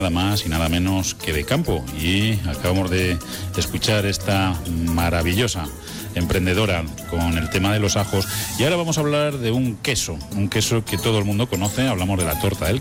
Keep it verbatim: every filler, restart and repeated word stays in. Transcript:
nada más y nada menos que de campo, y acabamos de escuchar esta maravillosa emprendedora con el tema de los ajos, y ahora vamos a hablar de un queso, un queso que todo el mundo conoce. Hablamos de la torta del